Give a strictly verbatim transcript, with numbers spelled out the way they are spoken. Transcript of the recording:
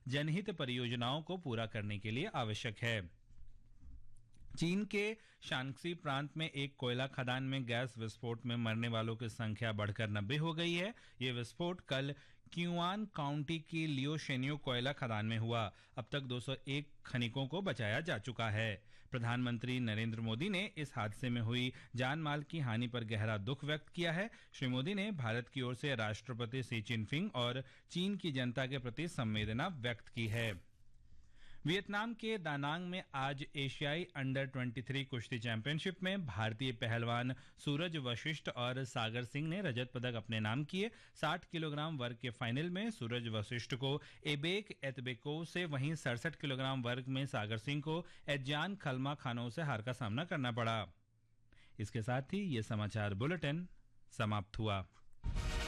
जनहित परियोजनाओं को पूरा करने के लिए आवश्यक है। चीन के शांक्सी प्रांत में एक कोयला खदान में गैस विस्फोट में मरने वालों की संख्या बढ़कर नब्बे हो गई है। यह विस्फोट कल क्यूआन काउंटी की लियोशेन्यू कोयला खदान में हुआ। अब तक दो सौ एक खनिकों को बचाया जा चुका है। प्रधानमंत्री नरेंद्र मोदी ने इस हादसे में हुई जान माल की हानि पर गहरा दुख व्यक्त किया है। श्री मोदी ने भारत की ओर से राष्ट्रपति शी चिनफिंग और चीन की जनता के प्रति संवेदना व्यक्त की है। वियतनाम के दानांग में आज एशियाई अंडर तेईस कुश्ती चैंपियनशिप में भारतीय पहलवान सूरज वशिष्ठ और सागर सिंह ने रजत पदक अपने नाम किए। साठ किलोग्राम वर्ग के फाइनल में सूरज वशिष्ठ को एबेक एतबेकोव से, वहीं सड़सठ किलोग्राम वर्ग में सागर सिंह को एजान खलमा खानों से हार का सामना करना पड़ा। इसके साथ ही ये समाचार बुलेटिन समाप्त हुआ।